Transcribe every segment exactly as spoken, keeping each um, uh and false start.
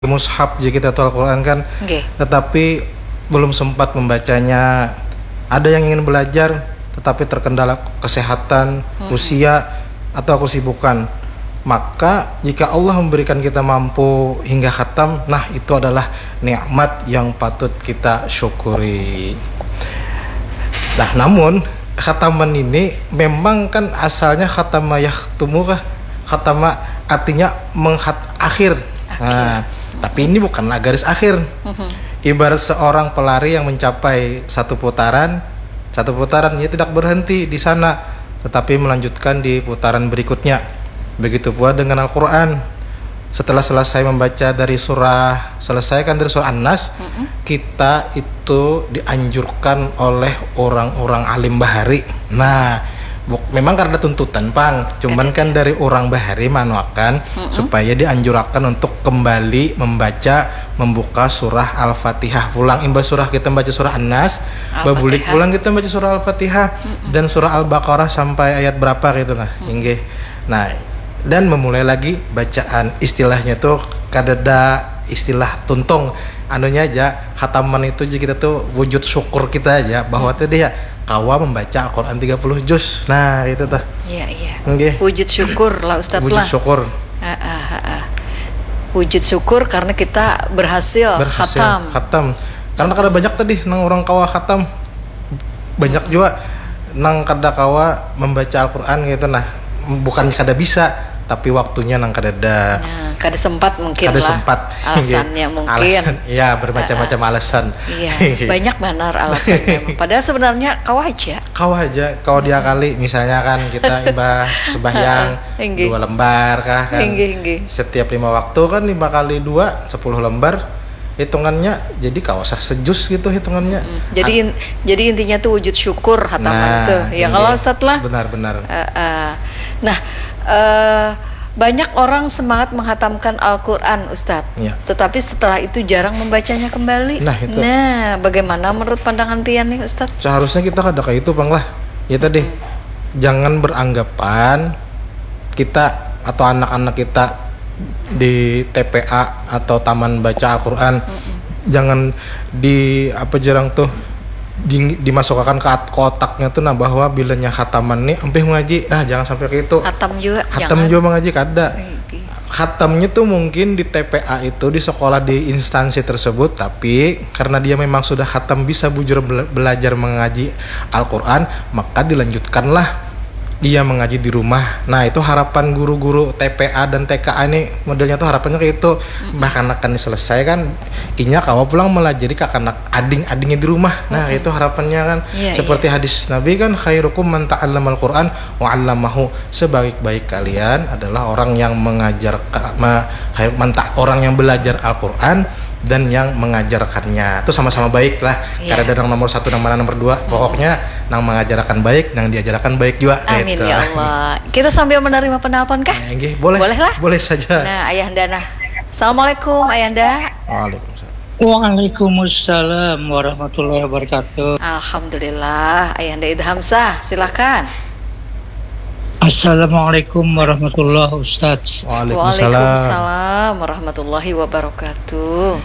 mushaf jika kita tahu Al-Quran kan, okay. tetapi belum sempat membacanya. Ada yang ingin belajar tetapi terkendala kesehatan, hmm. usia atau kesibukan. Maka jika Allah memberikan kita mampu hingga khatam, nah itu adalah nikmat yang patut kita syukuri. Nah namun khataman ini memang kan asalnya khatama yakhtumu kah? Khatama artinya menghat akhir. Nah, tapi ini bukanlah garis akhir. Ibarat seorang pelari yang mencapai satu putaran, satu putaran dia tidak berhenti di sana, tetapi melanjutkan di putaran berikutnya. Begitu pula dengan Al-Quran. Setelah selesai membaca dari surah, selesaikan dari surah An-Nas, uh-uh. kita itu dianjurkan oleh orang-orang alim bahari. Nah, buk, memang karena tuntutan pang, cuman kan dari orang bahari manuakan uh-uh. supaya dianjurkan untuk kembali membaca, membuka surah Al-Fatihah pulang. Imbas surah kita membaca surah An-Nas, babulik pulang kita membaca surah Al-Fatihah uh-uh. dan surah Al-Baqarah sampai ayat berapa gitu nah. Uh-uh. Inggih. Nah, dan memulai lagi bacaan. Istilahnya tuh kadada istilah tuntung anunya aja khataman itu aja kita tuh wujud syukur kita aja bahwa hmm. tadi ya kawa membaca Al-Quran tiga puluh juz. Nah itu tuh iya iya okay. wujud syukur lah Ustadz wujud lah syukur uh, uh, uh, uh. wujud syukur karena kita berhasil, berhasil khatam khatam karena kada banyak tadi nang orang kawa khatam banyak hmm. juga nang kada kawa membaca Al-Quran gitu nah bukan kada bisa tapi waktunya nang kadada. Nah, kada sempat mungkin kada lah. sempat. Alasannya mungkin. Alasan, ya bermacam-macam uh, uh. alasan. Iya, banyak benar alasannya. Padahal sebenarnya kau aja. Kau aja, kau dia kali misalnya kan kita imbah sembahyang dua lembar kah kan. Hinggi, hinggi. Setiap lima waktu kan lima kali dua sepuluh lembar. Hitungannya jadi kawasah sejus gitu hitungannya. Mm-hmm. Jadi in, jadi intinya tuh wujud syukur hataman nah, itu. Ya kalau Ustadz lah. Benar-benar. Uh, uh. Nah, uh, banyak orang semangat menghatamkan Al-Quran Ustadz. Ya. Tetapi setelah itu jarang membacanya kembali. Nah, itu. Nah, bagaimana menurut pandangan pian nih Ustadz? Seharusnya kita kada kayak itu Bang lah. Ya tadi. Hmm. Jangan beranggapan kita atau anak-anak kita di T P A atau taman baca Al-Quran mm-mm. jangan di apa jarang tuh di, dimasukkan ke kotaknya tuh nah bahwa bilanya khataman nih empih mengaji nah jangan sampai kayak itu khatam juga khatam juga mengaji kada khatamnya tuh mungkin di T P A itu di sekolah di instansi tersebut tapi karena dia memang sudah khatam bisa bujur belajar mengaji Al-Quran maka dilanjutkanlah dia mengaji di rumah. Nah itu harapan guru-guru T P A dan T K A ini modelnya tuh harapannya kayak itu. Bahkan akan diselesai kan inya kawa pulang melajari kakanak ading-adingnya di rumah. Nah mm-hmm. itu harapannya kan yeah, seperti yeah. hadis Nabi kan khairukum man ta'allamal Qur'an wa 'allamahu. Sebaik-baik kalian adalah orang yang mengajar ma, khair man ta, orang yang belajar Al-Qur'an dan yang mengajarkannya. Itu sama-sama baik lah. Yeah. Karena ada yang nomor satu dan mana nomor dua. Pokoknya nang mengajarkan baik, nang diajarkan baik juga. Amin gitu. Ya Allah. Kita sambil menerima penelpon kah? Ya, boleh. Boleh lah. Boleh saja. Nah, Ayahanda nah. Assalamualaikum Ayahanda. Waalaikumsalam. Waalaikumsalam warahmatullahi wabarakatuh. Alhamdulillah. Ayahanda Idhamsah, silakan. Assalamualaikum warahmatullahi Ustaz. Waalaikumsalam. Waalaikumsalam warahmatullahi wabarakatuh.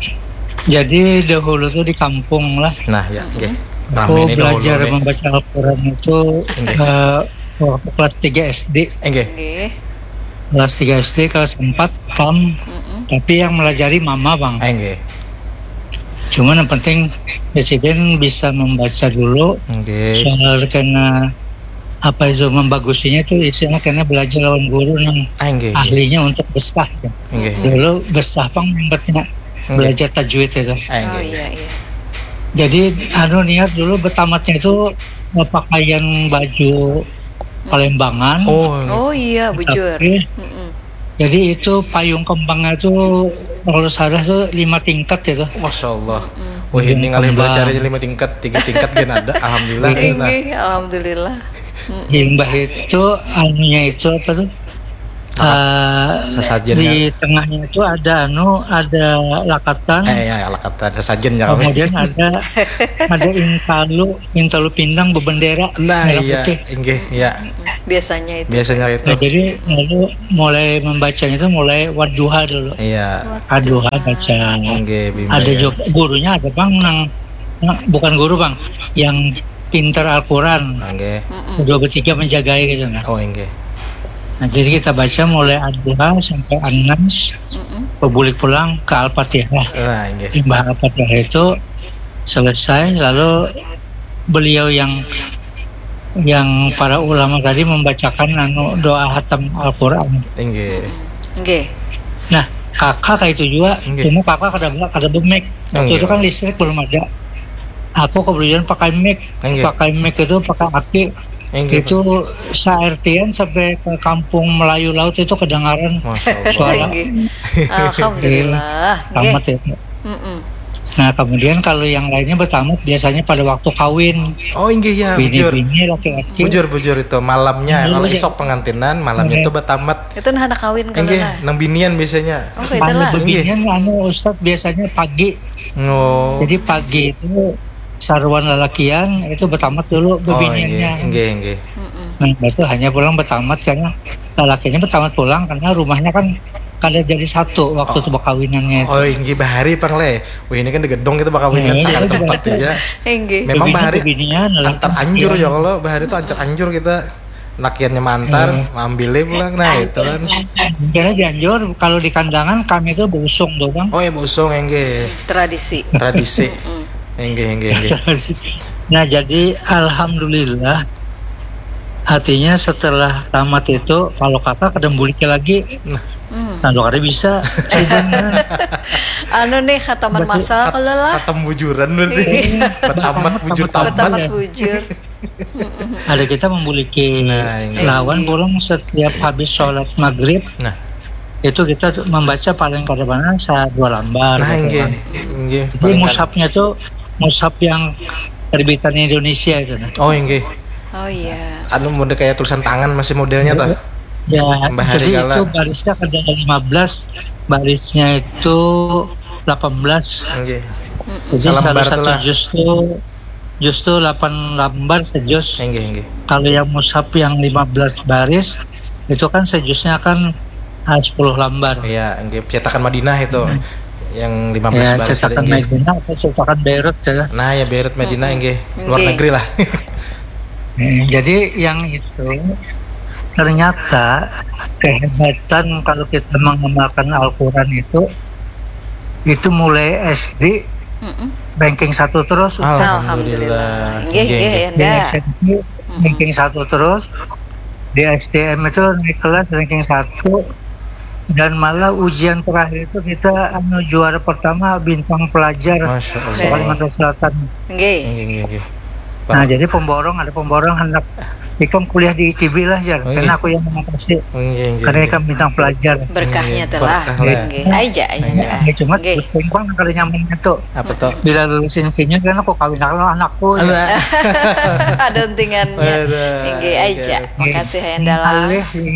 Jadi dahulu tuh di kampung lah. Nah ya, oke. Okay. Aku belajar dahulu, membaca Al-Quran itu uh, waktu kelas tiga S D. Oke. Okay. Kelas tiga S D, kelas empat Kam. Mm-mm. Tapi yang melajari mama Bang. Oke. Okay. Cuman yang penting presiden bisa membaca dulu. Oke. Okay. Soal karena apa itu membagusinya itu istilahnya karena belajar lawan guru yang okay. ahlinya untuk besah ya. Okay. Dulu besah Bang membuatnya okay. belajar tajwid itu. Okay. Oh iya iya. Jadi anu niat dulu bertamatnya itu pakaian baju Palembangan. Oh, oh iya bujur. Tapi, jadi itu payung kembangnya itu kalau salah tuh lima tingkat itu. Masya Allah. Wah ini ngalih belajarnya lima tingkat, tiga tingkat kan ada. Alhamdulillah. Ini, alhamdulillah. Limbah itu anunya itu apa tuh Uh, di tengahnya itu ada anu ada lakatan eh ya lakatan sesajen ya kemudian ada ada intalu intalu pindang bebendera nah iya inggih ya biasanya itu biasanya itu nah, jadi lalu mulai membacanya itu mulai wadduha dulu iya wadduha baca inggih ada juga gurunya ada bang nang nah, bukan guru bang yang pintar Al-Quran inggih dua bertiga menjagai gitu nah oh inggih. Nah, jadi kita baca mulai Ad-Duha sampai An-Nas, berbulik pulang ke Al-Fatihah. Nah, Limbah Al-Fatihah itu selesai, lalu beliau yang yang para ulama tadi membacakan anu doa hatam Al-Quran. Nggih. Nggih. Nah, kakak kayak itu juga, cuma kakak kada kada bemek. Waktu itu kan listrik belum ada. Aku kemudian pakai mic, pakai mic itu pakai aki. Enggak, itu se-artian sampai ke kampung Melayu Laut itu kedengaran suara. Alhamdulillah. Tamat itu. Nah kemudian kalau yang lainnya bertamat biasanya pada waktu kawin. Oh inggih ya. Bini-bini laki-laki. Bujur-bujur itu malamnya. Kalau esok pengantinan malamnya itu bertamat. Itu nah anak kawin kan lah. Nang binian biasanya. Oh itulah. Binian anu Ustadz biasanya pagi. Oh. Jadi pagi itu sarwan lelakian itu bertamat dulu bebiniannya. Oh, enggak, enggak. Nah, itu hanya pulang bertamat karena lelakiannya bertamat pulang karena rumahnya kan kada jadi satu waktu oh. itu bakawinannya. Oh, enggak bahari Pang Le. Wah, ini kan di gedong kita bakawinan nah, sekali tempat aja. Enggak. Memang bahari bebinian antar anjur ya kalau bahari itu antar anjur kita lakiannya mantar, ngambilnya pulang nah itu kan. Karena di anjur kalau di kandangan kami itu busung doang. Bang. Oh, ya busung enggak. Tradisi. Tradisi. Enggak, enggak, enggak. Nah jadi alhamdulillah artinya setelah tamat itu kalau kakak kadang bulik lagi nah, nah lo kada bisa anu nih khataman masal kalau lah khatam bujuran berarti tamat bujur tamat tamat bujur ada kita membuliki nah, lawan pulang setiap habis sholat maghrib nah itu kita membaca paling kadang-kadang dua lembar nah enggak jadi mushafnya tuh mushaf yang terbitan Indonesia itu. Oh enggak. Oh iya. Anu model kayak tulisan tangan masih modelnya tuh. Ya. Jadi itu barisnya ada lima belas, barisnya itu delapan belas. Enggak. Jadi kalau satu juz itu juz itu delapan lembar sejuz. Enggak, enggak. Kalau yang mushaf yang lima belas baris itu kan sejuznya kan sepuluh lembar. Iya, enggak. Cetakan Madinah itu. Hmm. Yang lima belas ya, baris cetakan Medina atau cetakan Beirut ya. Nah ya Beirut Medina hmm. enggak luar okay. negeri lah. hmm, jadi yang itu ternyata kehebatan kalau kita mengamalkan Al-Quran itu itu mulai S D mm-mm. ranking satu terus. Alhamdulillah. Nggih nggih di S M P ranking satu terus, di S D M itu naik kelas ranking satu. Dan malah ujian terakhir itu kita anu juara pertama bintang pelajar Kalimantan Selatan. Nggih. Nah, jadi pemborong ada pemborong hendak ikam kuliah di I T B lah jar. Karena aku yang mengatasi. Karena ikam bintang pelajar. Berkahnya telah. Nggih. Aja aja. Cuma pengkon kada nyaman itu. Apa tuh? Bila lulusin kinya kan aku kawin anakku. Ada untingannya. Nggih aja. Makasih yang dalam.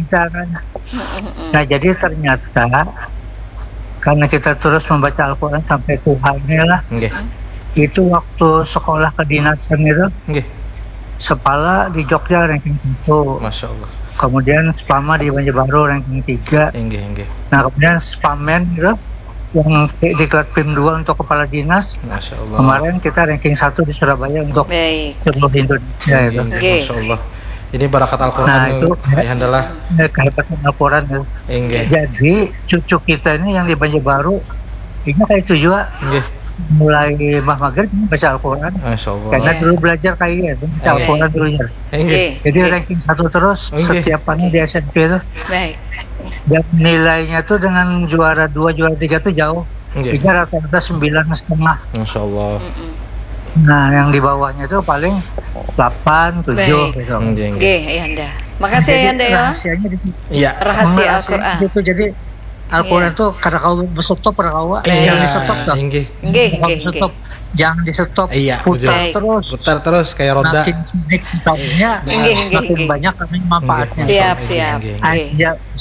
Nah jadi ternyata karena kita terus membaca Al-Quran sampai Tuhannya lah okay. Itu waktu sekolah kedinasan itu okay. Sepala di Jogja ranking satu Masya Allah. Kemudian Spama di Banjarbaru ranking tiga okay, okay. Nah kemudian Spamen gitu yang di kelas P I M dua untuk kepala dinas. Masya Allah. Kemarin kita ranking satu di Surabaya untuk seluruh Indonesia itu. Okay. Masya Allah. Ini barakat Al-Quran nah, itu adalah kehebatan Al-Quran itu. Jadi cucu kita ini yang di Banjarbaru ini kayak itu juga okay. Mulai Mbah Maghrib baca Al-Quran karena dulu belajar kayak gitu baca Al-Quran dulu ya okay. Jadi okay. ranking satu terus okay. Setiap hari di S M P itu baik. Dan nilainya tuh dengan juara dua juara tiga tuh jauh okay. Tiga rata-rata sembilan setengah Masya Allah. Nah yang di bawahnya tuh paling delapan, tujuh gitu. Oke, ya Anda. Makasih ya Anda ya. Rahasianya di situ. Iya, rahasia Al-Qur'an. Itu jadi Al-Qur'an tuh kada kau berstop kada kau jangan di stop dah. Nggih. Nggih, nggih. Jangan di stop. Putar terus. Putar terus kayak roda. Makin sedikit tahunnya makin banyak kami manfaatnya. Siap, siap. Ya,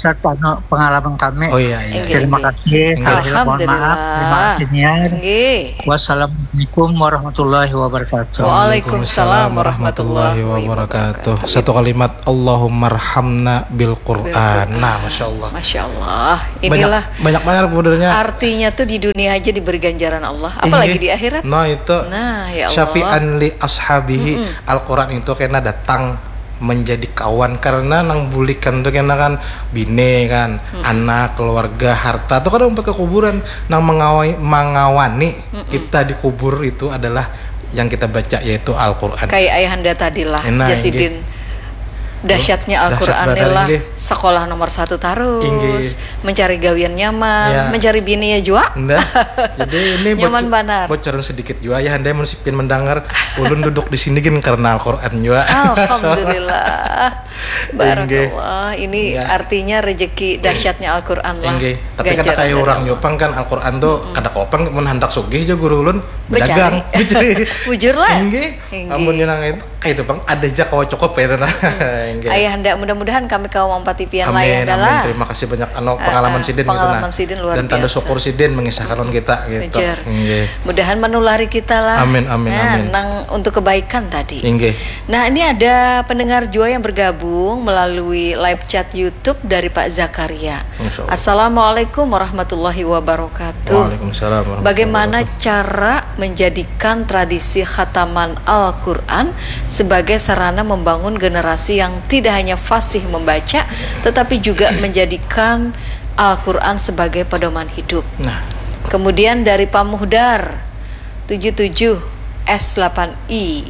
Ustaz anu pengalaman kami. Oh iya iya. Terima kasih. Mohon maaf. Terima kasih niat. Wassalamualaikum warahmatullahi wabarakatuh. Waalaikumsalam warahmatullahi wabarakatuh. Satu kalimat Allahummarhamna bil Quran. Nah, masya Allah. Masya Allah. Inilah banyak banyak sebenarnya. Artinya tuh di dunia aja diberi ganjaran Allah, apalagi di akhirat. Nah itu. Nah ya Allah. Syafi'an li ashabihi. Mm-mm. Al-Quran itu karena datang menjadi kawan karena nang bulikan tuh karena kan bine kan, mm-mm. anak, keluarga, harta tuh kadang umpat ke kuburan nang mengawai mengawani mm-mm. kita dikubur itu adalah yang kita baca yaitu Al-Quran. Kayak ayahanda tadi lah, Jasidin. Dahsyatnya Al-Quran adalah sekolah nomor satu terus, Inggih. Mencari gawian nyaman, ya. Mencari bini ya juga. Jadi ini nyaman benar. Bocoran sedikit juga ya, anda mensipin mendengar ulun duduk di sini kan karena Al-Quran juga. Alhamdulillah. Barakallah. Ini ya. Artinya rezeki dahsyatnya Al-Quran lah. Inggih. Tapi kata kayak orang Jepang kan Al-Quran tuh mm-hmm. kada kopang mun hendak sugih aja guru ulun berdagang. Bujur lah. Inggih. Amun nyenang itu kayak itu Bang, ada aja kau cukup ya tanah. Ayah hendak mudah-mudahan kami kaum empati pian lain adalah. Terima kasih banyak anu pengalaman uh, uh, sidin pengalaman gitu sidin luar dan tanda syukur sidin mengisahkan hmm. kita gitu. Mudahan menulari kita lah. Amin amin nah, amin. Nang untuk kebaikan tadi. Inggih. Nah, ini ada pendengar jua yang bergabung melalui live chat YouTube dari Pak Zakaria. Assalamualaikum warahmatullahi wabarakatuh. Waalaikumsalam warahmatullahi Bagaimana cara menjadikan tradisi khataman Al-Qur'an sebagai sarana membangun generasi yang tidak hanya fasih membaca tetapi juga menjadikan Al-Quran sebagai pedoman hidup. Nah. Kemudian dari Pamuhdar tujuh tujuh S delapan I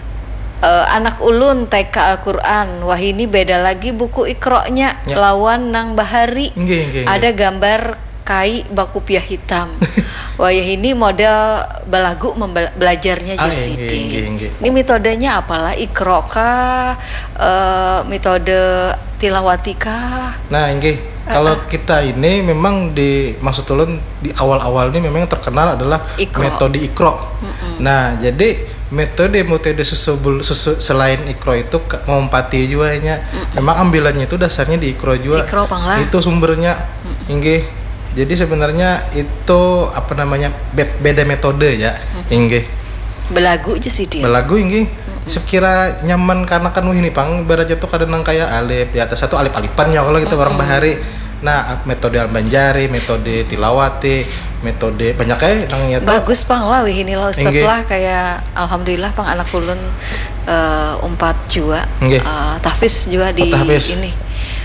uh, anak ulun T K Al-Quran, wah ini beda lagi buku Iqra-nya ya. Lawan nang bahari nge, nge, nge. Ada gambar kai baku piah hitam. Wah ya ini model belagu belajarnya Jasidin. Ini metodenya apalah, Iqra kah, uh, metode tilawati kah? Nah ini kalau uh-uh. kita ini memang di maksud ulun di awal-awal ini memang terkenal adalah Iqra. Metode Iqra. Uh-uh. Nah jadi metode metode susu, susu selain Iqra itu mengompati juga nya. Uh-uh. Memang ambilannya itu dasarnya di Iqra juga. Iqra panglah. Itu sumbernya. Uh-uh. Inggih. Jadi sebenarnya itu apa namanya beda metode ya, mm-hmm. Inggih. Belagu aja sih dia. Belagu inggih. Mm-hmm. Sekira nyaman karena kan ini pang ibaratnya tuh kadang kayak alif di atas satu alif alipan ya kalau kita mm-hmm. orang bahari. Nah metode Al-Banjari, metode Tilawati, metode banyak kayak yang nyata. Bagus pang lah wih ini lah Ustaz lah kayak alhamdulillah pang anak ulun uh, umpat juga, uh, tahfiz juga di oh, ini.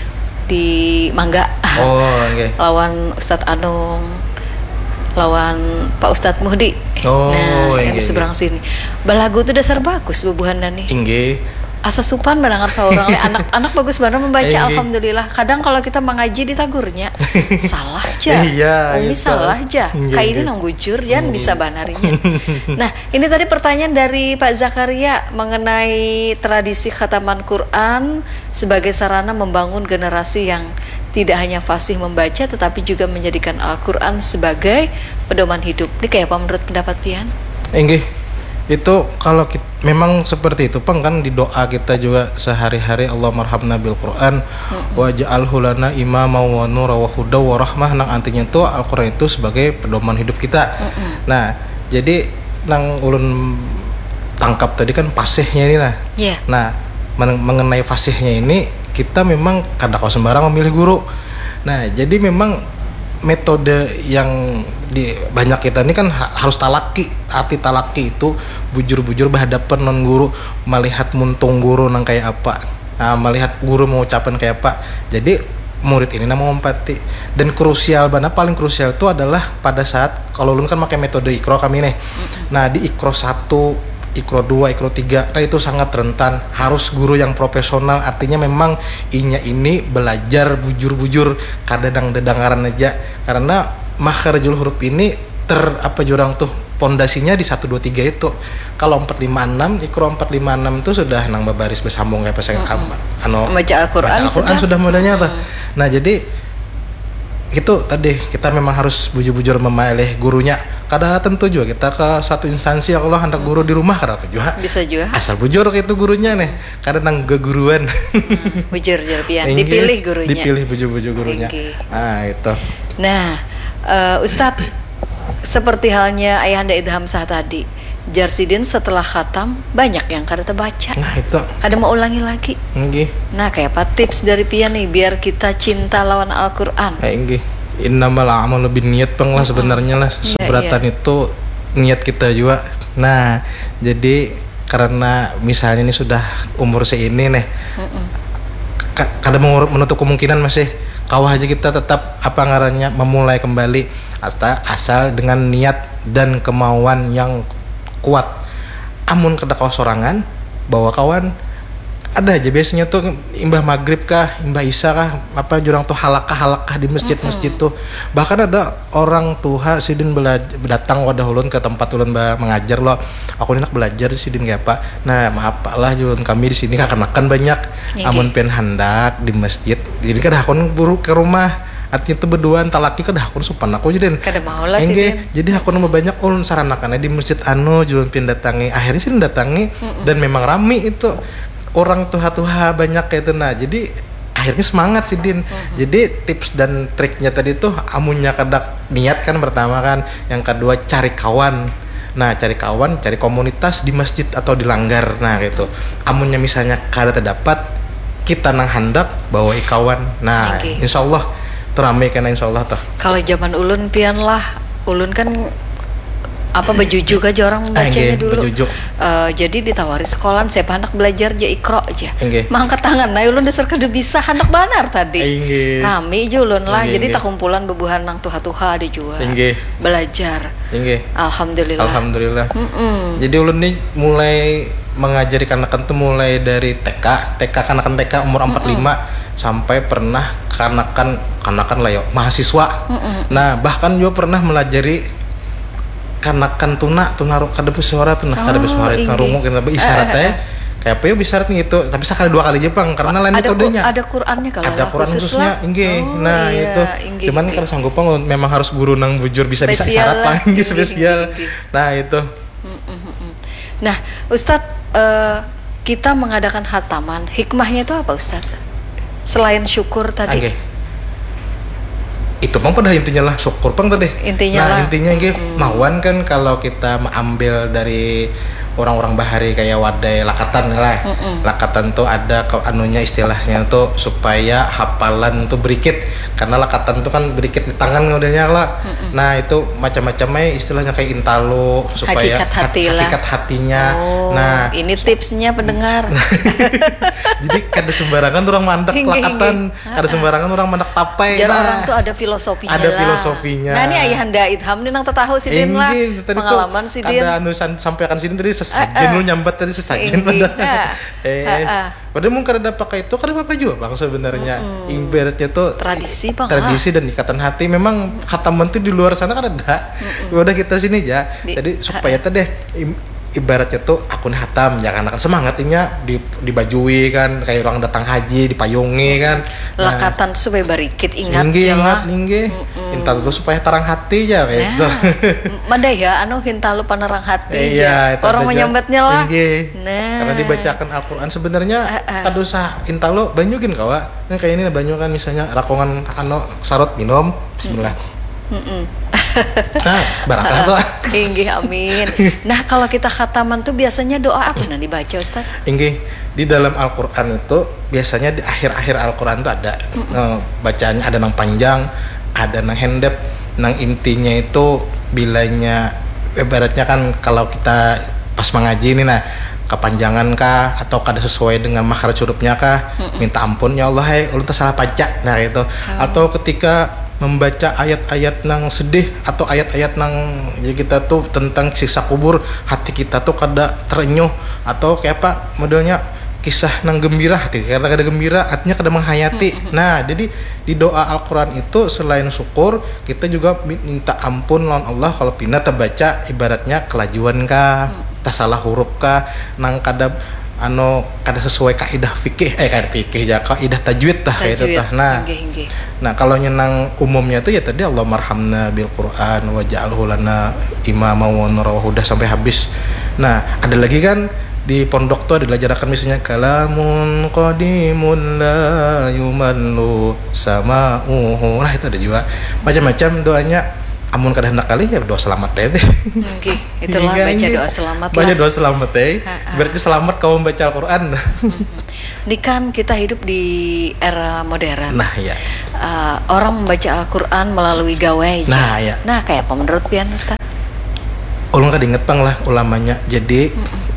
Di Mangga. Oh, okay. Lawan Ustadz Anung, lawan Pak Ustadz Muhdi. Oh, nah, yang di seberang sini. Balagu itu dasar bagus bubuhan nih. Inggih. Asa supan mendengar seorang anak-anak bagus banget membaca. Alhamdulillah. Kadang kalau kita mengaji ditagurnya salah aja. Iya, Umi salah aja. Kayak ini nang bujur jangan bisa banarinya. Nah, ini tadi pertanyaan dari Pak Zakaria mengenai tradisi khataman Quran sebagai sarana membangun generasi yang tidak hanya fasih membaca tetapi juga menjadikan Al-Quran sebagai pedoman hidup. Ini kayak apa menurut pendapat pian? Inggih. Itu kalau kita, memang seperti itu Pang kan di doa kita juga sehari-hari Allahummarhamna bil Quran mm-hmm. waj'alhu lana imama wa nura wa huda wa rahmah. Nang artinya itu Al-Quran itu sebagai pedoman hidup kita. Mm-hmm. Nah jadi nang ulun tangkap tadi kan fasihnya ini nah yeah. Nah men- mengenai fasihnya ini kita memang kada kau sembarang memilih guru. Nah jadi memang metode yang di banyak kita ini kan ha, harus talaki. Arti talaki itu bujur-bujur berhadapan non guru, melihat muntung guru nang kayak apa, nah, melihat guru mengucapkan kayak apa. Jadi murid ini nama ngompati. Dan krusial banget, paling krusial itu adalah pada saat kalau ulun kan pakai metode Iqra kami nih. Nah di Iqra satu, Iqra dua, Iqra tiga, nah itu sangat rentan. Harus guru yang profesional, artinya memang inya ini belajar bujur-bujur kadang dedangaran aja. Karena makharijul huruf ini ter apa jurang tuh pondasinya di satu dua tiga itu. Kalau empat lima enam, Iqra empat lima enam itu sudah nang babaris bersambung kayak pasang mm-hmm. anu baca Al-Qur'an, Al-Qur'an sudah, sudah mudahnya apa. Mm-hmm. Nah, jadi itu tadi kita memang harus bujur-bujur memilih gurunya. Kadang tentu juga kita ke satu instansi kalau hendak guru di rumah kadang juga bisa juga asal bujur itu gurunya nih kadang nang geguruan hmm, bujur jerpian dipilih gurunya dipilih bujur-bujur gurunya. Okay. Ah itu. Nah uh, Ustadz, seperti halnya Ayahanda Idham Shah tadi, Jarsidin setelah khatam banyak yang kada terbaca. Nah itu. Kada mau ulangi lagi. Nggih. Nah kayak apa tips dari pian nih biar kita cinta lawan Al-Quran? Nggih. Innamal a'malu binniyat peng lah sebenarnya lah. Seberatan yeah, yeah. itu niat kita juga. Nah jadi karena misalnya ini sudah umur seini nih, kada mau menutup kemungkinan masih kawah aja kita tetap apa ngarannya memulai kembali asal dengan niat dan kemauan yang kuat. Amun kada kawa sorangan bawa kawan ada aja biasanya tuh imbah maghrib kah imbah isya kah apa jurang tuh halakah halakah di masjid-masjid tuh. Bahkan ada orang tua sidin belajar datang wadah ulun ke tempat ulun mengajar loh, aku enak belajar di sidin kayak apa. Nah maaf pak lah julun kami di sini kakenakan banyak okay. Amun pen handak di masjid jadi kan aku buru ke rumah artinya tuh berduaan talaki kan aku supan aku jadi kada mau lah sih jadi aku nambah banyak ulun saranakannya di masjid anu julun pin datangi akhirnya sih datangi mm-mm. Dan memang rame itu orang tuha-tuha banyak kayak itu. Nah jadi akhirnya semangat sih Din. Uh-huh. Jadi tips dan triknya tadi tuh amunnya kada niat kan pertama kan, yang kedua cari kawan. Nah cari kawan, cari komunitas di masjid atau di langgar. Nah gitu. Amunnya misalnya kada terdapat, kita nang handak bawa kawan. Nah okay. Insya Allah teramai kan insya Allah tuh. Kalau zaman ulun pian lah, ulun kan apa bejujuk aja orang membacanya dulu. Uh, jadi ditawari sekolah, saya anak belajar aja ikro aja. Mangkat tangan, nah ulun dasar kada bisa anak banar tadi. Engge. Rame aja ulun lah, Engge. Jadi tak kumpulan bebuhan nang tuha-tuha ada juga. Engge. Belajar. Engge. Alhamdulillah. Alhamdulillah. Mm-mm. Jadi ulun nih mulai mengajari kanakan tuh mulai dari T K, T K kanakan T K umur empat puluh lima Mm-mm. sampai pernah kanakan kanakan lah yo mahasiswa. Mm-mm. Nah bahkan juga pernah melajari kanakan tuna tuna kada bersuara tuna kada bersuara itu rungu kita isyaratnya kayak apa ya isyaratnya gitu tapi sekali dua kali Jepang karena lain metodenya ada Qur'annya kalau ada Qur'an khususnya inge oh, nah iya, itu ingge, cuman kalau sanggup pang memang harus guru nang bujur bisa bisa isyarat lah ingge spesial ingge, ingge. Nah itu nah Ustadz uh, kita mengadakan khataman hikmahnya itu apa Ustadz selain syukur tadi? Okay. Itu pang pada intinya lah syukur pang tadi intinya nah lah. Intinya gitu mm. Mawan kan kalau kita mengambil dari orang-orang bahari kayak wadai lakatan lah Mm-mm. Lakatan tuh ada ke anunya istilahnya tuh supaya hafalan tuh berikit karena lakatan tuh kan berikit di tangan modelnya lah Mm-mm. Nah itu macam-macamnya istilahnya kayak intalo supaya hakikat hati hat, hakikat hatinya oh, nah ini tipsnya pendengar jadi kada sembarangan orang mandek lakatan kada sembarangan orang mandek tapai jadi nah. Orang tuh ada filosofinya ada lah. Filosofinya nah ini Ayahanda Idham nih nang tetahu sidin lah pengalaman sidin ada anu sampaikan sidin tadi sesajen lu nyambat tadi sesajen padahal eh padahal mungkin kada pakai itu kada apa juga bang sebenarnya mm-hmm. Ibaratnya tuh tradisi bang tradisi ah. Dan ikatan hati memang khataman tuh di luar sana kan ada mm-hmm. Udah kita sini aja jadi supaya tadi ibaratnya tuh akun hatam jangan akan semangatnya di dibajui kan kayak orang datang haji dipayungi kan nah, lakatan supaya barikit ingat ingge, ingat ingge hintal tuh supaya tarang hati aja kayak gitu mada ya anu hintal lu panerang hati iya, orang menyambatnya lah ingge. Nah karena dibacakan Al-Quran sebenarnya kada usah hintal lu banyukin kawa nah, kayak ini banyu kan misalnya rakongan anu sarot minum bismillah nah barakah tuh inggih amin. Nah kalau kita khataman tuh biasanya doa apa yang dibaca Ustaz? Inggih di dalam Al-Quran itu biasanya di akhir-akhir Al-Quran tuh ada uh, bacaannya ada nang panjang ada nang hendep nang intinya itu bilanya ibaratnya kan kalau kita pas mengaji ini nah kepanjangan kah atau kada sesuai dengan makhraj hurufnya kah Mm-mm. minta ampun ya Allah hai ulun salah baca nah itu oh. Atau ketika membaca ayat-ayat nang sedih atau ayat-ayat nang ya kita tuh tentang siksa kubur hati kita tuh kada terenyuh atau kayak apa modelnya kisah nang gembira hati kita kada gembira artinya kada menghayati mm-hmm. Nah jadi di doa Al-Quran itu selain syukur kita juga minta ampun lawan Allah kalau pina terbaca ibaratnya kelajuan kah mm-hmm. tak salah huruf kah nang kada anu kada sesuai kaidah fikih eh kaidah fikih ya kaidah tajwid tah kayak itu tah. Nah, Inggih, inggih. nah kalau nyenang umumnya tuh ya tadi Allah marhamna bil Quran wa ja'alhu lana imama wa nura wa huda sampai habis. Nah, ada lagi kan di pondok tuh diajarkan misalnya kalamun qadimun la yumallu sama'uhu. Nah, itu ada juga macam-macam doanya. Amun kada hendak kali ya doa selamat deh. Oke, itulah baca doa selamat lah. Baca doa selamat deh. Berarti selamat kau membaca Al-Qur'an. Ini kan kita hidup di era modern. Nah, ya. Uh, orang membaca Al-Qur'an melalui gawai. Nah, ya. Nah, kayak apa menurut pian Ustaz? Ulun kada inget pang lah ulamanya. Jadi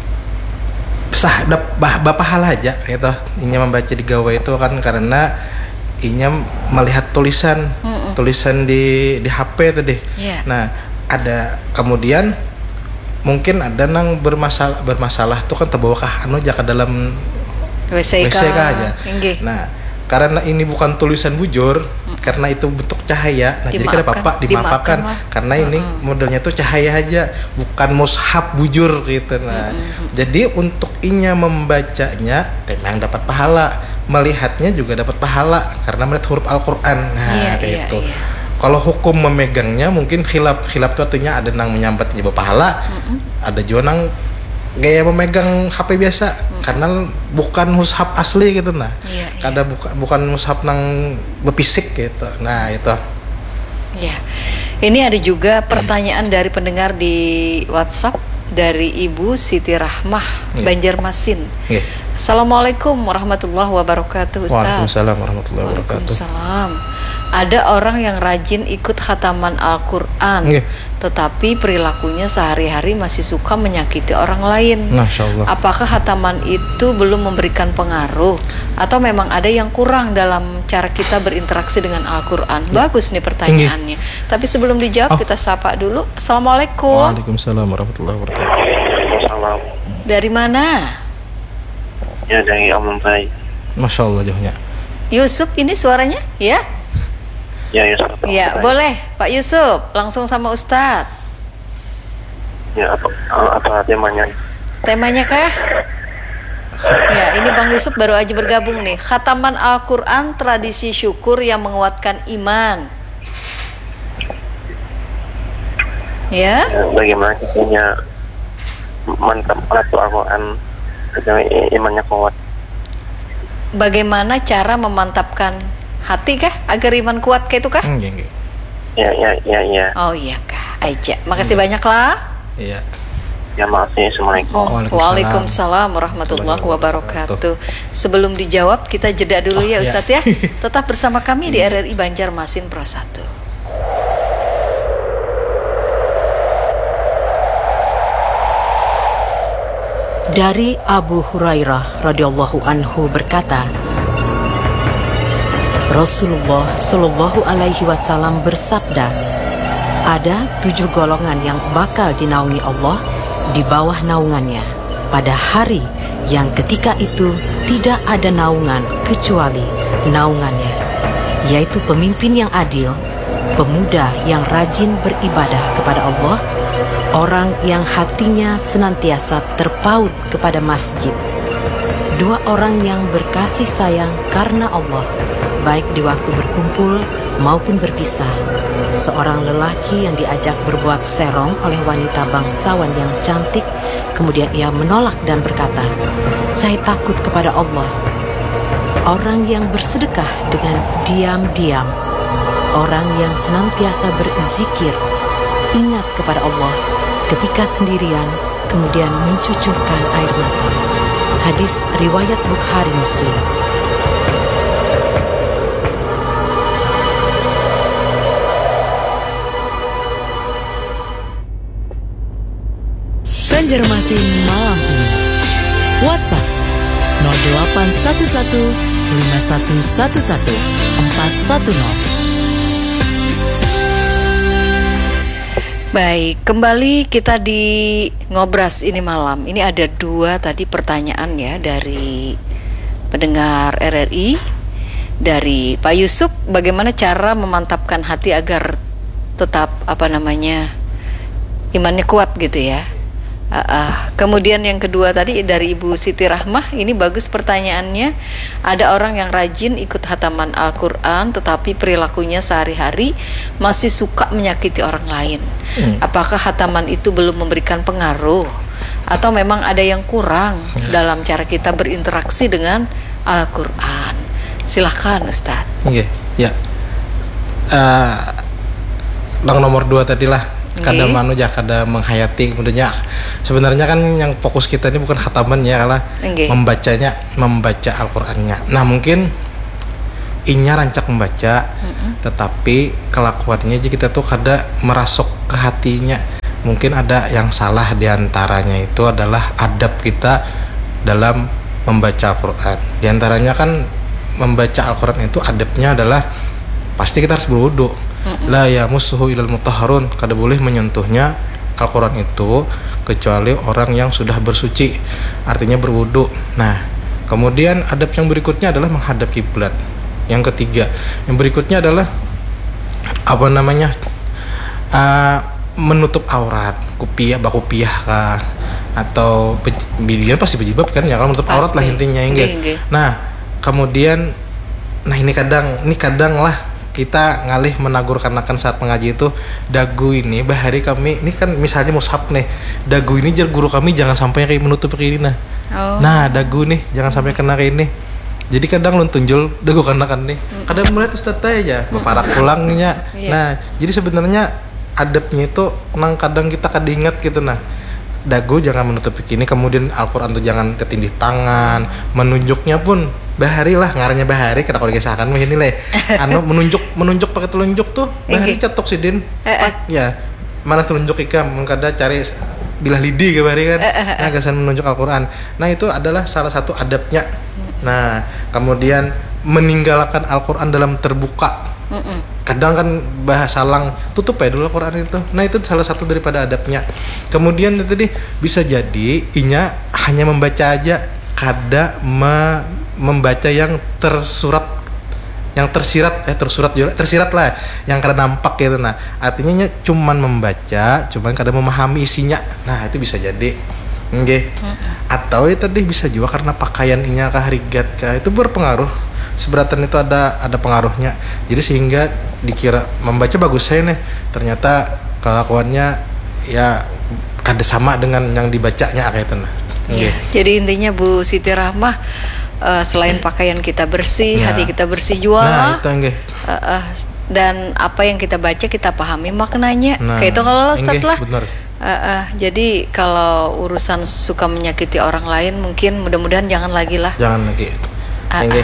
sah bapak hal aja gitu. Inya membaca di gawai itu kan karena inya melihat tulisan Mm-mm. tulisan di di H P tadi. Yeah. Nah, ada kemudian mungkin ada nang bermasalah bermasalah tuh kan terbawa anu aja ke dalam W C K aja. Inggih. Nah, karena ini bukan tulisan bujur, mm. karena itu bentuk cahaya. Nah, dimaafkan, jadi kada apa-apa dimaafkan karena mm-hmm. ini modelnya tuh cahaya aja, bukan mushaf bujur gitu. Nah, mm-hmm. jadi untuk inya membacanya memang dapat pahala. Melihatnya juga dapat pahala karena melihat huruf Al-Qur'an. Nah, iya, kayak iya, itu. Iya. Kalau hukum memegangnya mungkin khilaf khilaf itu artinya ada nang menyambat jadi pahala, mm-hmm. ada juga nang gaya memegang H P biasa mm-hmm. karena bukan mushaf asli gitu. Nah, iya, kada iya. bukan bukan mushaf nang bepisik gitu. Nah, itu. Ya. Ini ada juga pertanyaan dari pendengar di WhatsApp dari Ibu Siti Rahmah yeah. Banjarmasin. Yeah. Assalamualaikum warahmatullahi wabarakatuh, Ustaz. Waalaikumsalam warahmatullahi wabarakatuh. Waalaikumsalam. Ada orang yang rajin ikut khataman Al-Qur'an, yeah. tetapi perilakunya sehari-hari masih suka menyakiti orang lain. Masya Allah. Apakah khataman itu belum memberikan pengaruh atau memang ada yang kurang dalam cara kita berinteraksi dengan Al-Qur'an? Yeah. Bagus nih pertanyaannya. Tinggi. Tapi sebelum dijawab oh. kita sapa dulu. Assalamualaikum. Waalaikumsalam warahmatullahi wabarakatuh. Waalaikumsalam. Dari mana? Ya, dari Om Mumbai. Masya Allah jauhnya. Yusuf ini suaranya, ya? Ya, Yusuf. Ya, boleh Pak Yusuf, langsung sama Ustadz. Ya, apa, apa temanya? Temanya kah? Ya, ini Bang Yusuf baru aja bergabung nih. Khataman Al-Qur'an, tradisi syukur yang menguatkan iman. Ya? Ya, bagaimana caranya mantap Al-Qur'an agar imannya kuat? Bagaimana cara memantapkan hati kah agar iman kuat kayak itu kah? Hmm, iya, ya, ya, ya, ya. Oh iya kah, aja. Makasih hmm. banyak lah. Iya. Ya, maaf ya. Assalamualaikum. Oh, Waalaikumsalam warahmatullahi wabarakatuh. Sebelum dijawab kita jeda dulu oh, ya Ustadz ya. Tetap bersama kami di R R I Banjarmasin Pro satu. Dari Abu Hurairah radhiyallahu anhu berkata, Rasulullah Shallallahu alaihi wasallam bersabda, ada tujuh golongan yang bakal dinaungi Allah di bawah naungannya pada hari yang ketika itu tidak ada naungan kecuali naungannya, yaitu pemimpin yang adil, pemuda yang rajin beribadah kepada Allah, orang yang hatinya senantiasa terpaut kepada masjid, dua orang yang berkasih sayang karena Allah, baik di waktu berkumpul maupun berpisah, seorang lelaki yang diajak berbuat serong oleh wanita bangsawan yang cantik, kemudian ia menolak dan berkata, saya takut kepada Allah, orang yang bersedekah dengan diam-diam, orang yang senantiasa berzikir, ingat kepada Allah ketika sendirian, kemudian mencucurkan air mata. Hadis riwayat Bukhari Muslim. Banjarmasin malam ini. WhatsApp nol delapan satu satu lima satu satu satu empat satu nol. Baik, kembali kita di Ngobras ini malam. Ini ada dua tadi pertanyaan ya dari pendengar R R I. Dari Pak Yusuf, bagaimana cara memantapkan hati agar tetap apa namanya imannya kuat gitu ya. Uh, uh. Kemudian yang kedua tadi dari Ibu Siti Rahmah, ini bagus pertanyaannya. Ada orang yang rajin ikut khataman Al-Quran, tetapi perilakunya sehari-hari masih suka menyakiti orang lain. Hmm. Apakah khataman itu belum memberikan pengaruh, atau memang ada yang kurang hmm. dalam cara kita berinteraksi dengan Al-Quran? Silahkan Ustadz. Oke, okay. ya. Uh, yang nomor dua tadilah. Kada okay. manu ya kada menghayati, kemudiannya sebenarnya kan yang fokus kita ini bukan khataman ya, kalau okay. membacanya, membaca Al-Qur'annya. Nah mungkin inya rancak membaca, mm-hmm. tetapi kelakuannya aja kita tuh kada merasuk ke hatinya. Mungkin ada yang salah, diantaranya itu adalah adab kita dalam membaca Al-Qur'an. Diantaranya kan membaca Al-Qur'an itu adabnya adalah pasti kita harus berwudu. La yamussuhu ilal mutahharun, kada boleh menyentuhnya Al-Quran itu kecuali orang yang sudah bersuci, artinya berwudu. Nah kemudian adab yang berikutnya adalah menghadap kiblat. Yang ketiga, yang berikutnya adalah apa namanya uh, menutup aurat, kupiah, bakupiah kah, atau bilian pasti berjilbab kan ya, kalau menutup pasti. Aurat lah intinya enggak. Nah kemudian, nah ini kadang, ini kadang lah kita ngalih menagur karenakan saat mengaji itu dagu ini bahari kami ini kan misalnya mushaf nih, dagu ini jar guru kami jangan sampai kayak menutup kayak ini nah oh. nah dagu nih jangan sampai kena kayak ini, jadi kadang lu tunjul dagu karenakan nih kadang melihat ustadz aja baparak pulangnya yeah. Nah jadi sebenarnya adabnya itu nang kadang kita kada ingat gitu. Nah dagu jangan menutup ini, kemudian Al-Quran tuh jangan ketindih tangan, menunjuknya pun bahari lah, ngaranya bahari kada kalau dikisahkan mah ini leh anu menunjuk menunjuk pakai telunjuk tuh bahari cetok sidin eh, eh. ya mana telunjuk ikam mengkada cari bilah lidi ke bahari kan eh, eh, eh. Nah gasan menunjuk Al-Quran. Nah itu adalah salah satu adabnya. Nah kemudian meninggalkan Al-Quran dalam terbuka. Mm-mm. Kadang kan bahasa lang tutup ya dulu Al-Quran itu. Nah itu salah satu daripada adabnya. Kemudian itu tadi bisa jadi inya hanya membaca aja, kada me, membaca yang tersurat, yang tersirat eh tersurat juga tersirat lah, yang kada nampak gitu. Nah artinya cuman membaca, cuman kada memahami isinya. Nah itu bisa jadi. Nggih. Mm-hmm. Atau itu tadi bisa juga karena pakaian inya kah rigat kah, itu berpengaruh. Seberatan itu ada ada pengaruhnya. Jadi sehingga dikira membaca bagus saya nih, ternyata kelakuannya ya kada sama dengan yang dibacanya kayak itu nah. Ya, jadi intinya Bu Siti Rahmah, uh, selain pakaian kita bersih, ya. Hati kita bersih juga. Nah, itu nggih. Uh, uh, dan apa yang kita baca kita pahami maknanya. Nah, kayak itu kalau Ustadz lah. Benar. Uh, uh, jadi kalau urusan suka menyakiti orang lain mungkin mudah-mudahan jangan lagi lah. Jangan lagi. Uh, uh.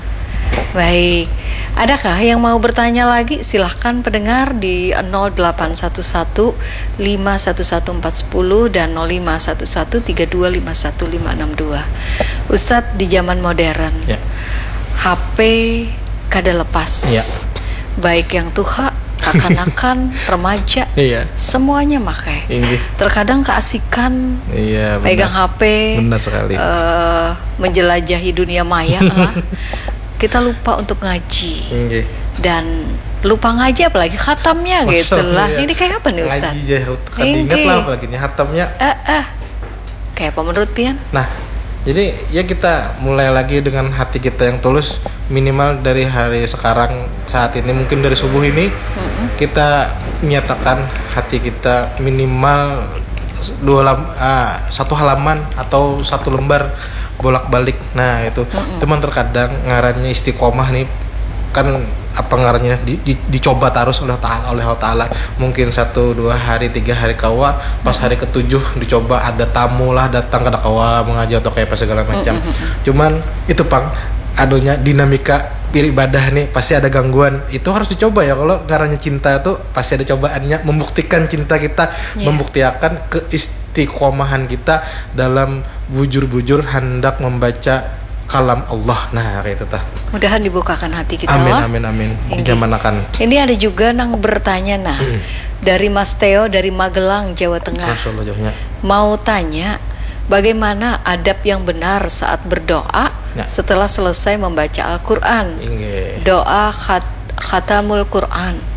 Baik, adakah yang mau bertanya lagi? Silahkan pendengar di nol delapan satu satu lima satu satu empat nol dan nol lima satu satu tiga dua lima satu lima enam dua. Ustadz, di zaman modern ya. H P kada lepas ya. Baik yang tua, kanak-kanak, remaja iya. Semuanya pakai. Terkadang keasikan iya, pegang H P, benar sekali. Uh, menjelajahi dunia maya lah. Kita lupa untuk ngaji okay. Dan lupa ngaji apalagi khatamnya gitu lah ya. Ini kayak apa nih Ustaz? Ngaji aja kan ingat lah apalagi nih khatamnya eh, eh. Kayak apa menurut Pian? Nah jadi ya kita mulai lagi dengan hati kita yang tulus. Minimal dari hari sekarang saat ini, mungkin dari subuh ini mm-hmm. kita menyatakan hati kita minimal dua lam, uh, satu halaman atau satu lembar bolak-balik. Nah itu mm-hmm. teman terkadang ngarannya istiqomah nih kan apa ngarannya di, di, dicoba terus oleh Ta'ala oleh Allah Ta'ala. Mungkin satu dua hari tiga hari kawa, pas hari ketujuh dicoba ada tamu lah datang ke kawa mengaji atau kayak apa segala macam. Mm-hmm. Cuman itu pang adunya dinamika beribadah nih pasti ada gangguan. Itu harus dicoba ya, kalau ngarannya cinta tuh pasti ada cobaannya, membuktikan cinta kita, yeah. membuktikan keistiqomahan kita dalam bujur-bujur hendak membaca kalam Allah. Nah kayak itu tah. Mudahan dibukakan hati kita. Amin Allah. amin amin. Dijamanakan. Ini ada juga nang bertanya nah mm. dari Mas Theo dari Magelang Jawa Tengah. Masya Allah, jauhnya. Mau tanya bagaimana adab yang benar saat berdoa nah. setelah selesai membaca Al-Quran. Inge. Doa khat, khatamul Quran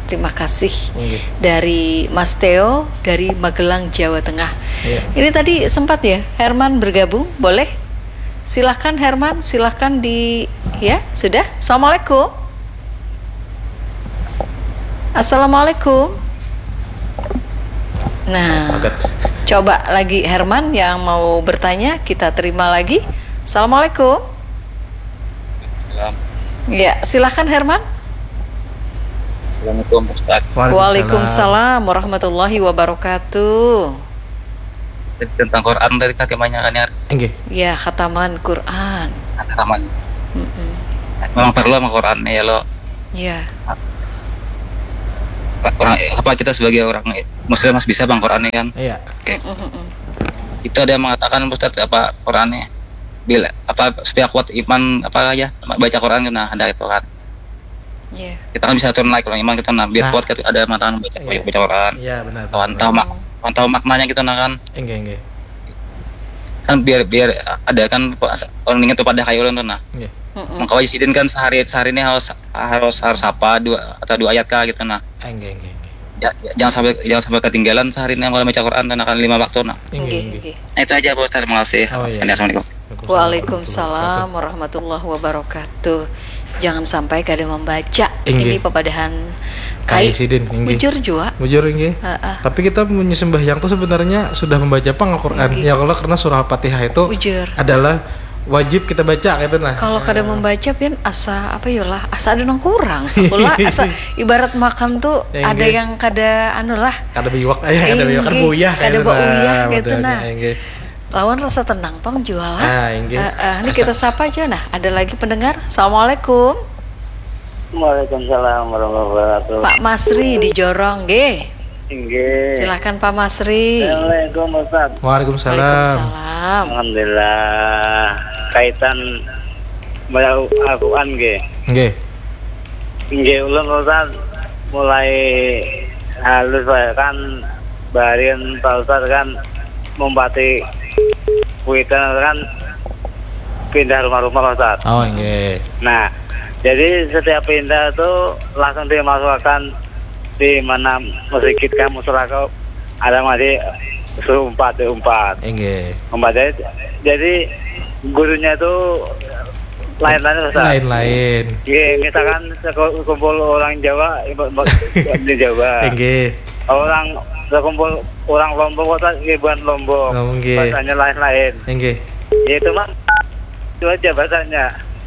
Terima kasih. Inggih. Dari Mas Theo dari Magelang, Jawa Tengah. Iya. Ini tadi sempat ya Herman bergabung, boleh? Silahkan Herman, silahkan di ya sudah. Assalamualaikum. Assalamualaikum. Nah, coba lagi Herman yang mau bertanya, kita terima lagi. Assalamualaikum. Salam. Ya, silahkan Herman. Assalamualaikum Ustaz. Waalaikumsalam warahmatullahi wabarakatuh. Tentang Quran dari khatamanya kan ya? Enggak. Ya, khataman Quran. Khataman. Mm -mm. Memang perlu sama Quran ya lo. Ya. Orang apa kita sebagai orang Muslim masih bisa bang Qurannya kan? Iya. Oke. Itu ada yang mengatakan Ustaz apa Qurannya bila apa supaya kuat iman apa aja baca Quran kena ada itu kan? Iya. Kita kan bisa turun naik kalau iman kita nah biar nah. kuat kita ada mengatakan baca iya. baca Quran. Iya benar. Tahu mak tahu maknanya kita nah kan? Enggak enggak. Kan biar biar ada kan orang ingat tuh pada khayalun tuh nah. Iya. Maka wajibin kan sehari sehari ini harus harus harus apa dua atau dua ayat kah gitu nah. Enggak enggak. Ya, jangan sampai jangan sampai ketinggalan sehari ini kalau baca Quran dan akan lima waktu nah. Enggak enggak. Nah itu aja Pak Ustaz, terima kasih. Oh, iya. Assalamualaikum. Waalaikumsalam warahmatullahi wabarakatuh. Jangan sampai kada membaca Inge. ini pepadahan Kai sidin bujur juga. Bujur inggih. Tapi kita menyembah itu sebenarnya sudah membaca pang Al-Qur'an. Ya kalau karena surah Al-Fatihah itu bujur. adalah wajib kita baca gitu nah. Kalau kada membaca pian asa apa yolah asa ada nang kurang sekolah asa ibarat makan tuh Enggih. ada yang kada anu lah. Kada biwak aya kada biwak kan buyah kada buyah gitu nah. Enggih. Lawan rasa tenang pang jual lah. Ah, uh, uh, ini kita sapa aja nah. Ada lagi pendengar. Assalamualaikum. Waalaikumsalam warahmatullahi wabarakatuh. Pak Masri di Jorong, nggih. Nggih. Silakan Pak Masri. Assalamualaikum Ustaz. Waalaikumsalam. Waalaikumsalam. Alhamdulillah. Kaitan baca Al-Qur'an nggih. Nggih. Nggih ulun Ustaz mulai halus kan barian Pak Ustaz kan membati kuitan kan pindah rumah-rumah Ustaz. Oh nggih. Nah, jadi setiap pindah itu langsung dimasukkan di mana masjid kamu suraka ada masih suruh empat empat. Nggih. Empat jadi, jadi gurunya itu lain-lain Ustaz. Lain-lain. Iya, misalkan kumpul orang Jawa di Jawa. Nggih. Orang kumpul orang Lombok Ustaz, bukan Lombok. Oh, bahasanya lain-lain. Nggih. Ya itu mah itu aja bahasanya.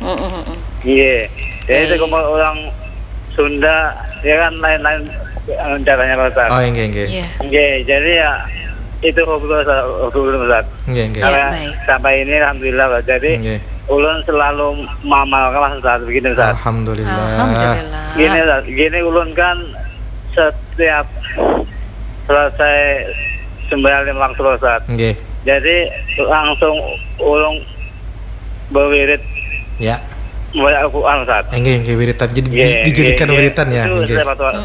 Iya, yeah. Jadi kalau orang Sunda ya kan lain-lain caranya Ustaz. Oh enggak enggak. Iya. Yeah, jadi ya itu hobi Ustaz. Enggak enggak. Karena sampai ini alhamdulillah Ustaz. Jadi yeah. Ulun selalu mamalkan Ustaz begini Ustaz. Alhamdulillah. Alhamdulillah. Gini Ustaz, gini ulun kan setiap selesai sembahyang lima waktu Ustaz. Nggih. Jadi langsung ulun berwirid. Ya. Mulai Al-Qur'an Ustaz. Nggih, nggih wiritan jadi yeah, dijadikan yeah, wiritan ya. Nggih.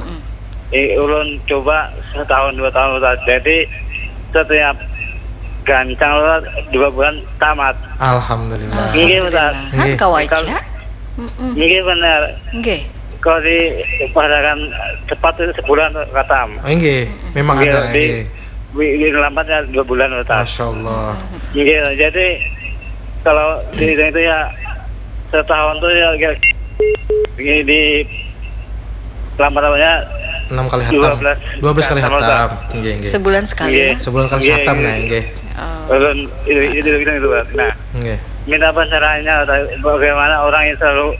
Eh ulun coba setahun dua tahun Ustaz. Jadi setiap gancang Ustaz dua bulan tamat. Alhamdulillah. Nggih Ustaz. Kan kau aja. Nggih benar. Nggih. Kalau di padakan cepat itu sebulan katam. Oh, nggih, memang nggih, ada di, nggih. Di lambatnya dua bulan Ustaz. Masyaallah. Nggih, jadi kalau di itu ya setahun tuh ya di, di lambat-lambatnya enam kali hatam. dua belas kali hatam. Nggih, nggih. Sebulan sekali. Nggih. Ya? Sebulan kali hatam nah, nggih. Oh. Itu itu itu itu. Nah. Nggih. Minta apa caranya bagaimana orang yang selalu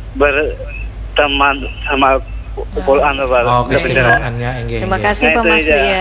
berteman sama Quran Pak. Oh, kesedarannya nggih. Terima kasih Pak Masri ya.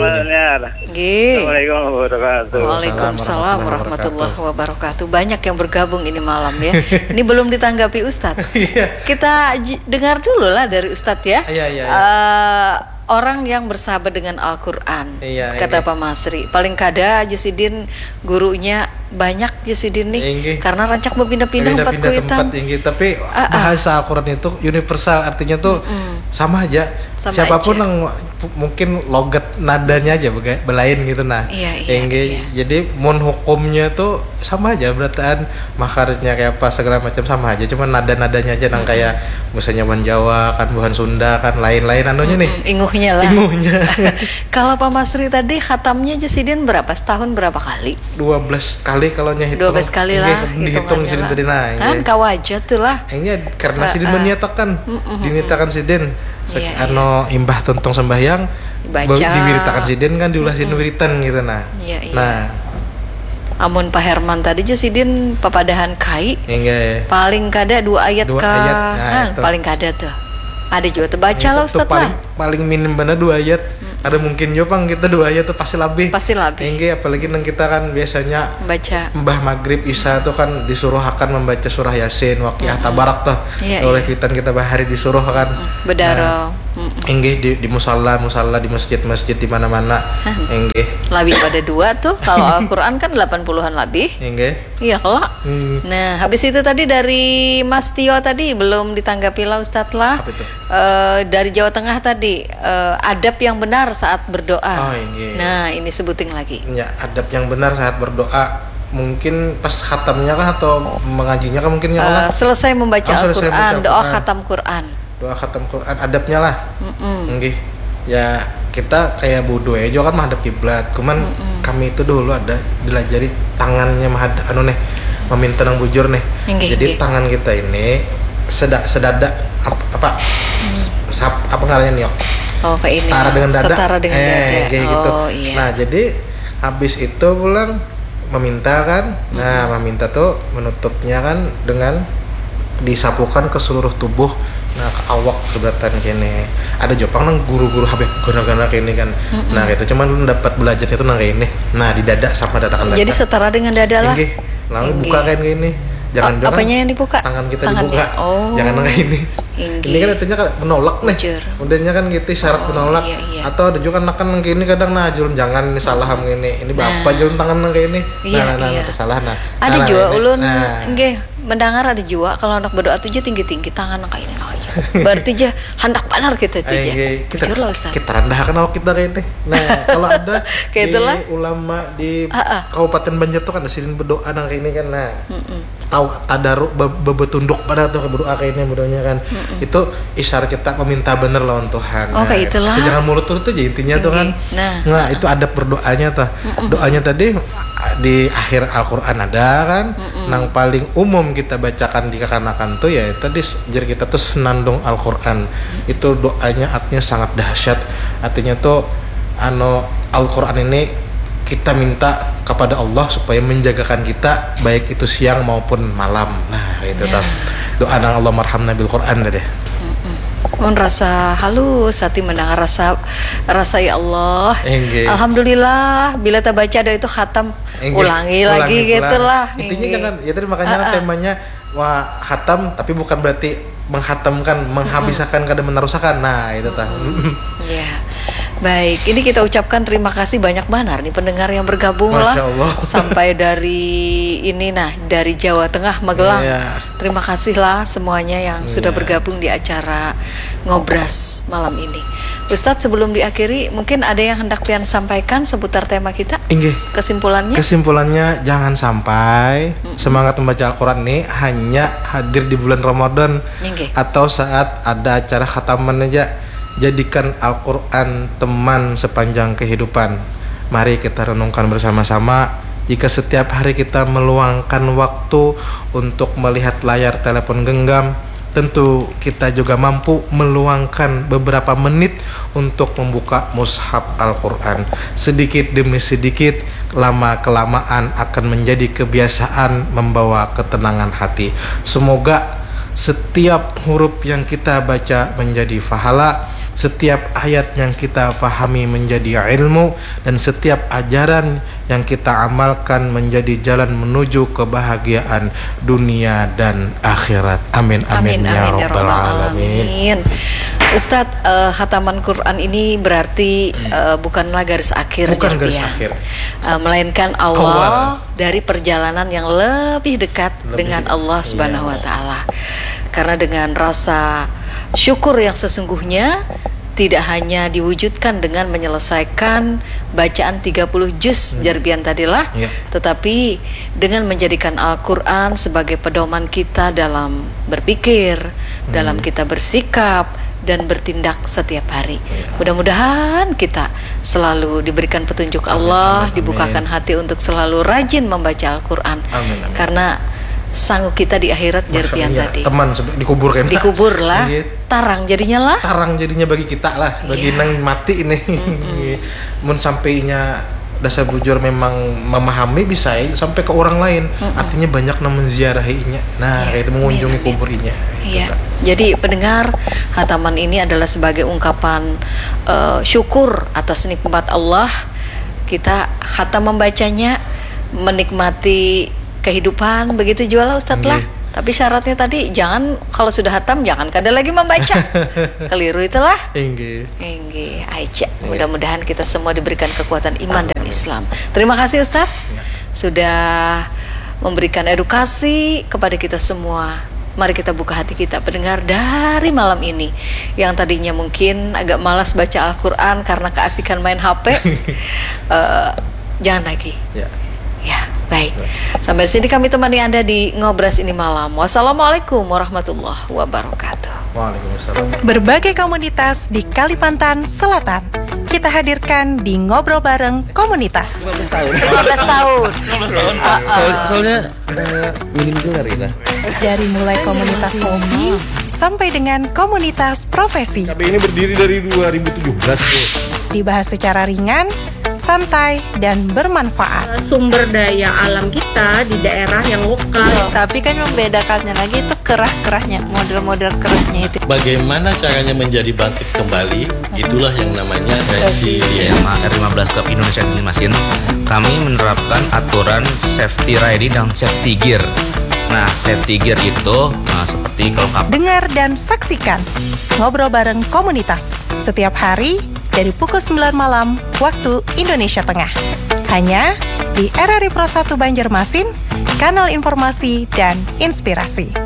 Nggih. Assalamualaikum warahmatullahi wabarakatuh. Waalaikumsalam warahmatullahi wabarakatuh. Banyak yang bergabung ini malam ya. Ini belum ditanggapi Ustadz. Kita dengar dulu lah dari Ustadz ya. Iya, iya. Uh, orang yang bersahabat dengan Al-Quran, iya, kata iya. Pak Masri. Paling kada Jesidin gurunya banyak Jesidin nih, iya, karena rancak berpindah-pindah empat kuitan. Tapi uh, bahasa Al-Quran itu universal, artinya tuh mm -mm. sama aja. Sama Siapapun aja. yang mungkin logat nadanya aja belain gitu nah. Iya, iya, iya. Jadi mun hukumnya tuh sama aja berataan makarnya kayak apa segala macam sama aja, cuma nada-nadanya aja nang mm-hmm. kayak misalnya buhan Jawa kan, buhan Sunda kan, lain-lain anunya nih. Mm-hmm. Inguhnya lah. Inguhnya. Kalau Pak Masri tadi khatamnya Jasidin berapa? Setahun berapa kali? dua belas kali kalau nyahitung. dua belas kali lah. Dihitung Sidin tadi nah. Kan kau aja tuh lah. Ini karena Sidin uh, menyatakan, uh, dinitakan Sidin. Sek iya, ano iya. imbah tuntung sembahyang baca diwiritakan Sidin kan diulasin mm-hmm. wiritan gitu nah. Iya, iya. Nah, amun Pak Herman tadi Jasidin papadahan kai. Enggak. Paling kada dua ayat dua ka. Ayat, nah, kan, paling kada tuh. Ada juga tuh baca nah, lah Ustaz paling, lah. Paling minim bener dua ayat. Mm-hmm. Ada mungkin jopang kita dua ayat tuh pasti lebih. Pasti lebih. Enggak, apalagi nang kita kan biasanya baca mbah maghrib isya tuh kan disuruh akan membaca surah Yasin, Waqiah, mm-hmm. Tabarak tuh. Iya, oleh iya. kita kita bahari disuruh kan. Mm-hmm. Bedaro. Nah, enggih di, di musalla musalla di masjid-masjid di mana-mana. Enggih. Lebih pada dua tuh. Kalau Al-Qur'an kan delapan puluhan lebih. Enggih. Iya kelak. Hmm. Nah, habis itu tadi dari Mas Tio tadi belum ditanggapi lah Ustadz lah. Apa itu? Uh, dari Jawa Tengah tadi uh, adab yang benar saat berdoa. Oh, enggih. Nah, ini sebutin lagi. Ya, adab yang benar saat berdoa. Mungkin pas khatamnya kah atau mengajinya kah mungkin ya Allah? Uh, selesai membaca oh, Al-Qur'an, doa khatam Qur'an. Doa khatam Quran adabnya lah. Nggih. Ya kita kayak bodoh ya juga kan menghadap kiblat. Cuman Mm-mm. kami itu dulu ada dilajari tangannya menghadap anu nih meminta nang bujur nih. Nggih, Jadi nggih. tangan kita ini seda sedada apa, apa hmm. sap, apa ngaranya nih yo? Oh kayak ini. Setara dengan dada. Setara dengan eh, dada. Kayak oh, gitu. Iya. Nah jadi habis itu pulang meminta kan. Mm-hmm. Nah meminta tuh menutupnya kan dengan disapukan ke seluruh tubuh. Nah ke awak keberatan kene ada jopang nang guru-guru habis gana-gana kene kan. Mm-hmm. Nah gitu cuman dapat belajarnya itu nang kayak ini. Nah di dada sama dadakan dada. Jadi setara dengan dada lah. Inggih. Lalu buka kayak gini. Jangan oh, apanya yang dibuka? Tangan kita Tangannya. dibuka. Oh. Jangan kayak ini. Inggih. Ini kan artinya kan menolak nih. Bujur. Udahnya kan gitu syarat oh, menolak. Iya, iya. Atau ada juga kan nang kayak ini kadang nah jurun jangan ini salah ham ini. Ini bapak nah. jurun tangan nang kayak ini. Iya, nah, nah, iya. nah, salah nah. Ada nah, juga nah, ulun nah. nggih mendengar ada juga kalau anak berdoa tuh tinggi-tinggi tangan nang kayak ini. Berarti aja hendak panar kita tuh aja. Bujur lah Ustaz. Kita rendahkan awak kita kayak ini. Nah, kalau ada kayak di itulah. ulama di ah, ah. Kabupaten Banjar tuh kan sering berdoa nang kayak ini kan. Nah. Mm-mm. Tahu tadaruk bebetunduk pada tuh berdoa kayak ini berdoanya kan. Mm-mm. Itu isyarat kita meminta bener lawan Tuhan. Oh, nah, kayak itulah. Jangan mulut tuh aja intinya tuh kan. Nah, nah itu adab berdoanya tuh. Mm-mm. Doanya tadi di akhir Al-Qur'an ada kan. Mm-mm. Nang paling umum kita bacakan di kekanakan tuh ya tadi jadi kita tuh senandung Al-Qur'an. Mm-hmm. Itu doanya artinya sangat dahsyat. Artinya tuh ano Al-Qur'an ini kita minta kepada Allah supaya menjagakan kita baik itu siang maupun malam. Nah, itu yeah. Doa nang Allah marhamna bil Qur'an tadi. Mun rasa halus hati mendengar rasa rasa ya Allah. Enggak. Alhamdulillah bila kita baca doa itu khatam ulangi, ulangi lagi gitulah. Intinya jangan ya tadi makanya uh, uh. temanya wah khatam tapi bukan berarti menghatamkan, menghabiskan kadang menerusakan. Nah, itu tah. Iya. Baik, ini kita ucapkan terima kasih banyak benar nih pendengar yang bergabung lah sampai dari ini nah dari Jawa Tengah Magelang. Yeah. Terima kasih lah semuanya yang yeah. sudah bergabung di acara Ngobras malam ini. Ustadz sebelum diakhiri mungkin ada yang hendak pian sampaikan seputar tema kita? Inggih. Kesimpulannya? Kesimpulannya jangan sampai mm-hmm. semangat membaca Al-Quran nih hanya hadir di bulan Ramadan Inggih. Atau saat ada acara khataman aja. Jadikan Al-Quran teman sepanjang kehidupan. Mari kita renungkan bersama-sama. Jika setiap hari kita meluangkan waktu untuk melihat layar telepon genggam, tentu kita juga mampu meluangkan beberapa menit untuk membuka mushaf Al-Quran. Sedikit demi sedikit, lama-kelamaan akan menjadi kebiasaan membawa ketenangan hati. Semoga setiap huruf yang kita baca menjadi pahala, setiap ayat yang kita pahami menjadi ilmu, dan setiap ajaran yang kita amalkan menjadi jalan menuju kebahagiaan dunia dan akhirat. Amin amin, amin ya rabbal alamin. Ustadz, uh, khataman Quran ini berarti uh, bukanlah garis akhir, bukan garis ya. akhir, uh, melainkan awal, awal dari perjalanan yang lebih dekat lebih dengan Allah Subhanahu Wa Taala. Karena dengan rasa syukur yang sesungguhnya tidak hanya diwujudkan dengan menyelesaikan bacaan tiga puluh juz hmm. jarbian tadilah, yeah. tetapi dengan menjadikan Al-Quran sebagai pedoman kita dalam berpikir, hmm. dalam kita bersikap dan bertindak setiap hari. Yeah. Mudah-mudahan kita selalu diberikan petunjuk amin, Allah, amin, dibukakan amin. hati untuk selalu rajin membaca Al-Quran, amin, amin. karena sanggup kita di akhirat jarbian ya, tadi. Teman dikubur kan? Dikubur lah. Tarang jadinya lah. Tarang jadinya bagi kita lah, bagi yeah. nang mati ini. Mm-hmm. Mun sampainya dasar bujur memang memahami bisa ya, sampai ke orang lain. Mm-hmm. Artinya banyak namun ziarahinya. Nah, yeah. itu mengunjungi yeah. kuburinya. Iya. Yeah. Jadi pendengar, hataman ini adalah sebagai ungkapan uh, syukur atas nikmat Allah. Kita hatam membacanya, menikmati kehidupan, begitu juga lah Ustadz lah. Tapi syaratnya tadi jangan, kalau sudah hatam jangan kada lagi membaca. Keliru itulah. Enggih. Enggih, aja. Mudah-mudahan kita semua diberikan kekuatan iman dan Islam. Terima kasih Ustadz sudah memberikan edukasi kepada kita semua. Mari kita buka hati kita pendengar dari malam ini yang tadinya mungkin agak malas baca Al-Quran karena keasikan main H P. uh, jangan lagi. Ya. Ya, baik. Sampai sini kami temani Anda di Ngobras ini malam. Wassalamualaikum warahmatullahi wabarakatuh. Waalaikumsalam. Berbagai komunitas di Kalimantan Selatan kita hadirkan di Ngobrol Bareng Komunitas. lima belas tahun. lima belas tahun. lima belas tahun. Uh, uh. Soal, soalnya uh, minim gelar kita. Dari mulai komunitas hobi sampai dengan komunitas profesi. K B ini berdiri dari dua ribu tujuh belas. Dibahas secara ringan, santai, dan bermanfaat. Sumber daya alam kita di daerah yang lokal. Tapi kan membedakannya lagi itu kerah-kerahnya, model-model kerahnya itu. Bagaimana caranya menjadi bangkit kembali, itulah yang namanya resiliensi. R lima belas Club Indonesia Mesin, kami menerapkan aturan safety riding dan safety gear. Nah, safety gear itu nah, seperti kelengkapan. Dengar dan saksikan Ngobrol Bareng Komunitas setiap hari dari pukul sembilan malam waktu Indonesia Tengah. Hanya di R R I Pro satu Banjarmasin, kanal informasi dan inspirasi.